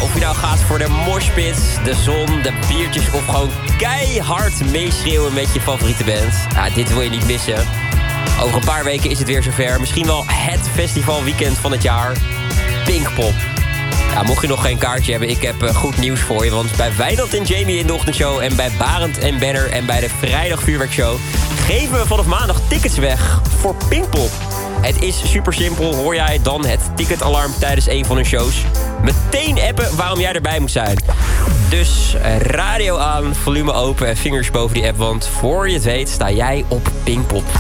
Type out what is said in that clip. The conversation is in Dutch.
Of je nou gaat voor de moshpit, de zon, de biertjes of gewoon keihard meeschreeuwen met je favoriete band. Ja, dit wil je niet missen. Over een paar weken is het weer zover. Misschien wel het festivalweekend van het jaar. Pinkpop. Ja, mocht je nog geen kaartje hebben, ik heb goed nieuws voor je. Want bij Wijnand en Jamie in de ochtendshow en bij Barend en Benner en bij de vrijdag vuurwerkshow geven we vanaf maandag tickets weg voor Pinkpop. Het is super simpel. Hoor jij dan het ticketalarm tijdens een van hun shows? Meteen appen waarom jij erbij moet zijn. Dus radio aan, volume open en vingers boven die app. Want voor je het weet sta jij op Pinkpop.